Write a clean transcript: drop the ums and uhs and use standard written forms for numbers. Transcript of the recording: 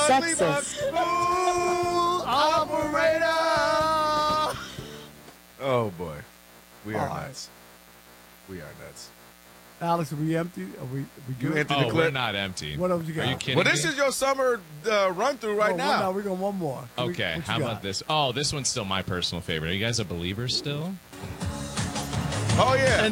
Sexist. Smooth operator. Oh, boy. We are nuts. We are nuts. Alex, are we empty? Are we good? You empty the clip? We're not empty. What else you got? Are you kidding Well, this me? is your summer run-through right now. No, we're going one more. Okay, how about this? Oh, this one's still my personal favorite. Are you guys a believer still? Oh, yeah.